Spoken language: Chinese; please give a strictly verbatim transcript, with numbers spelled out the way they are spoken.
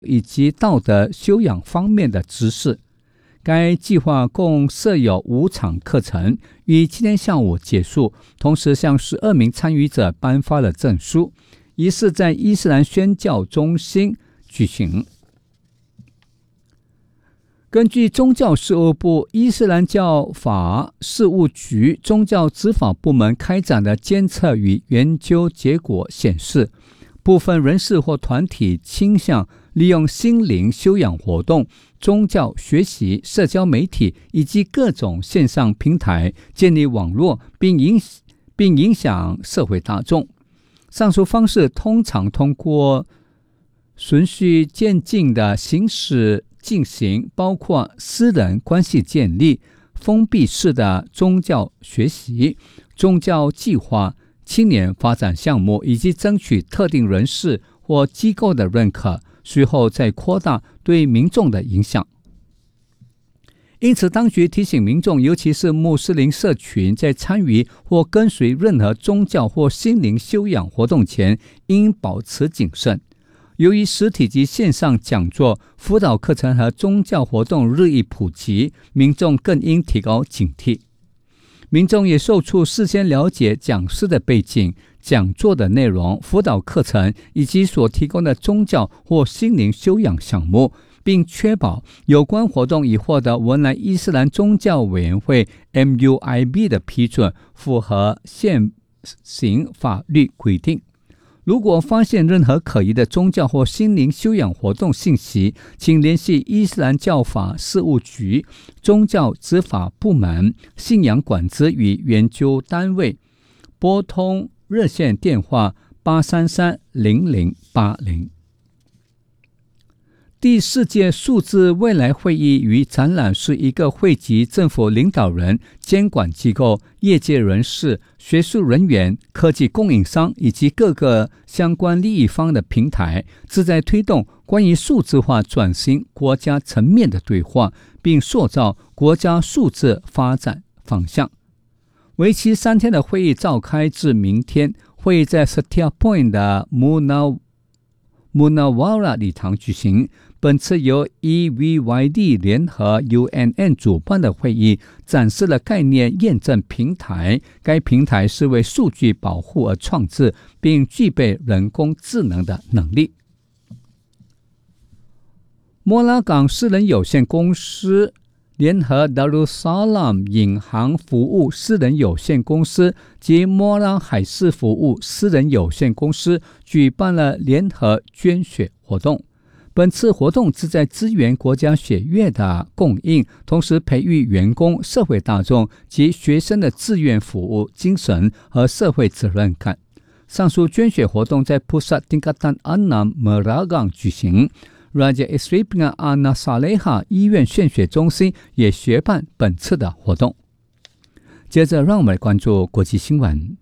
以及道德修养方面的知识。该计划共设有五场课程，于今天下午结束，同时向十二名参与者颁发了证书。仪式在伊斯兰宣教中心举行。根据宗教事务部伊斯兰教法事务局宗教执法部门开展的监测与研究结果显示，部分人士或团体倾向利用心灵修养活动、宗教学习、社交媒体以及各种线上平台建立网络，并影并影响社会大众。上述方式通常通过循序渐进的形式进行，包括私人关系建立、封闭式的宗教学习、宗教计划、青年发展项目，以及争取特定人士或机构的认可，随后再扩大对民众的影响。因此，当局提醒民众，尤其是穆斯林社群，在参与或跟随任何宗教或心灵修养活动前，应保持谨慎。由于实体及线上讲座、辅导课程和宗教活动日益普及，民众更应提高警惕。民众也受促事先了解讲师的背景、讲座的内容、辅导课程以及所提供的宗教或心灵修养项目，并确保有关活动已获得文莱伊斯兰宗教委员会 M U I B 的批准，符合现行法律规定。如果发现任何可疑的宗教或心灵修养活动信息，请联系伊斯兰教法事务局、宗教执法部门、信仰管制与研究单位，拨通热线电话八三三零零八零。第四届数字未来会议与展览是一个汇集政府领导人、监管机构、业界人士、学术人员、科技供应商以及各个相关利益方的平台，旨在推动关于数字化转型国家层面的对话，并塑造国家数字发展方向。为期三天的会议召开至明天，会议在 Setia Point 的 Munawara 礼堂举行。本次由 E V Y D 联合 U N N 主办的会议展示了概念验证平台，该平台是为数据保护而创制，并具备人工智能的能力。摩拉港私人有限公司联合 Darussalam 银行服务私人有限公司及摩拉海事服务私人有限公司举办了联合捐血活动。本次活动旨在支援国家血液的供应，同时培育员工、社会大众及学生的志愿服务精神和社会责任感。上述捐血活动在 Pusat Tingkatan enam Meragang 举行， Raja Isteri Penang Ana Saleha 医院献血中心也协办本次的活动。接着让我们来关注国际新闻。